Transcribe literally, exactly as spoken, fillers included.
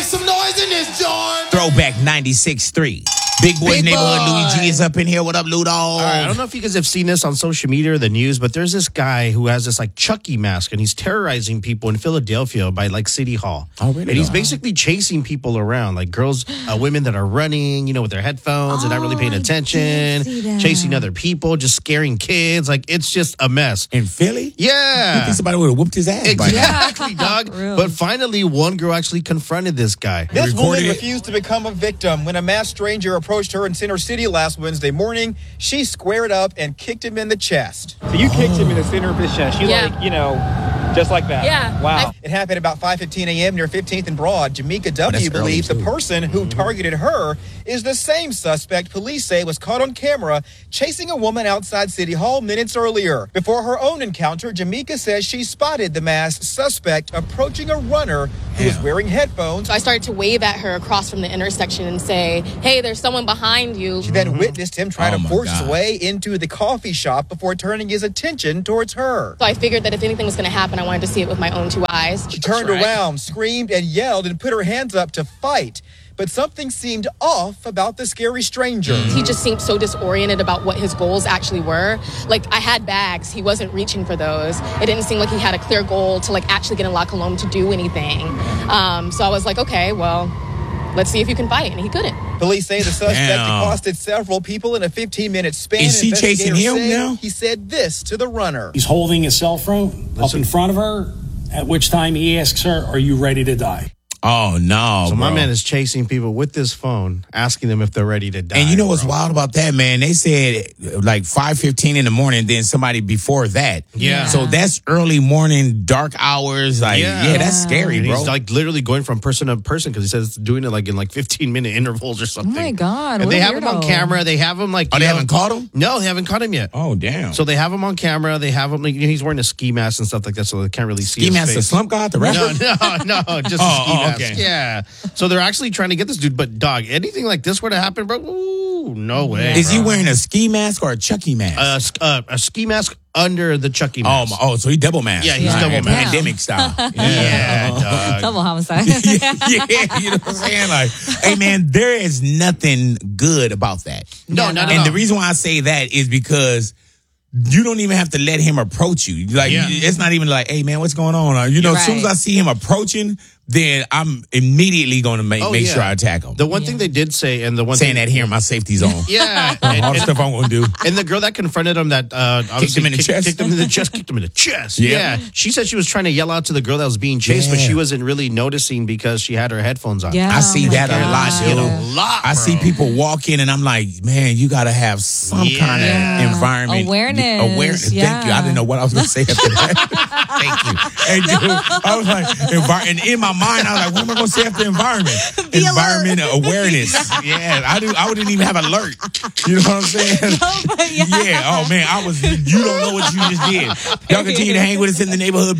make some noise in this joint. Throwback ninety-six point three. Big Boy Big Neighborhood. Boy. Louis G is up in here. What up, Lou Dog? All right, I don't know if you guys have seen this on social media or the news, but there's this guy who has this like Chucky mask, and he's terrorizing people in Philadelphia by like City Hall. Oh, really? And he's basically chasing people around, like girls, uh, women that are running, you know, with their headphones and not really paying Oh, I attention, did see that. chasing other people, just scaring kids. Like it's just a mess. In Philly? You Yeah. think somebody would have whooped his ass by now? Exactly, dog. Real. But finally, one girl actually confronted this guy. This recorded woman it? refused to become a victim. When a masked stranger approached her in Center City last Wednesday morning, she squared up and kicked him in the chest. So you kicked him in the center of his chest. You Yeah. like, you know, just like that. Yeah. Wow. It happened about five fifteen a.m. near fifteenth and Broad. Jamaica that's W. early, believes the too. person who targeted her is the same suspect police say was caught on camera chasing a woman outside City Hall minutes earlier. Before her own encounter, Jamaica says she spotted the masked suspect approaching a runner who was Yeah. wearing headphones. So I started to wave at her across from the intersection and say, hey, there's someone behind you. She then witnessed him try Oh, to my force his God. way into the coffee shop before turning his attention towards her. So I figured that if anything was going to happen, I wanted to see it with my own two eyes. She turned Right. around, screamed, and yelled and put her hands up to fight. But something seemed off about the scary stranger. He just seemed so disoriented about what his goals actually were. Like, I had bags. He wasn't reaching for those. It didn't seem like he had a clear goal to, like, actually get in La Colombe to do anything. Um, so I was like, okay, well, let's see if you can fight. And he couldn't. Police say the suspect Damn. accosted several people in a fifteen-minute span. Is he chasing Investigators him say now? He said this to the runner. He's holding his cell phone up in front of her, at which time he asks her, "Are you ready to die?" Oh, no, So my bro. man is chasing people with this phone, asking them if they're ready to die. And you know what's bro. wild about that, man? They said like five fifteen in the morning, then somebody before that. Yeah. So that's early morning, dark hours. Like, yeah, Yeah. that's scary, And bro. he's like literally going from person to person because he says it's doing it like in like fifteen minute intervals or something. Oh my God, And what they a have him on weirdo. camera. They have him like. Oh, you they know- haven't caught him? No, they haven't caught him yet. Oh, damn. So they have him on camera. They have him like, you know, he's wearing a ski mask and stuff like that, so they can't really see Ski his Master face. Slump God, the rapper? No, no, no, just Oh, a ski oh, mask. okay. Yeah. So they're actually trying to get this dude, but dog, anything like this were to happen, bro, ooh, no way. Is he bro. wearing a ski mask or a Chucky mask? a, sk- uh, a ski mask under the Chucky oh, mask? my, oh, so he double mask. Yeah, he's All double mask. Pandemic style. Yeah. Yeah, dog. Double homicide. yeah, yeah, you know what I'm saying? Like, hey, man, there is nothing good about that. No, Yeah, not no. at And all. the reason why I say that is because you don't even have to let him approach you. Like, Yeah. it's not even like, hey, man, what's going on? Or, you know, You're as soon as right. I see him approaching, then I'm immediately going to make, Oh, make yeah. sure I attack him. The one thing they did say, and the one Saying thing, that here, my safety zone. yeah, All and, the and, stuff I'm going to do. and the girl that confronted him, that uh, obviously him in the kicked, chest? kicked him in the chest, kicked him in the chest. Yeah. Yeah. she said she was trying to yell out to the girl that was being chased, but Yeah. she wasn't really noticing because she had her headphones on. Yeah. I see Oh my that a lot, God. you know. A lot, I see bro. people walk in and I'm like, man, you got to have some Yeah. kind of environment. Awareness, Awareness. Thank yeah. you. I didn't know what I was going to say after that. Thank you. And dude, I was like, envi- and in my mind, I was like, what am I going to say after environment? Be environment awareness. Yeah, I, do, I wouldn't even have alert. You know what I'm saying? No, but yeah. Yeah. Oh, man, I was, you don't know what you just did. Y'all continue to hang with us in the neighborhood.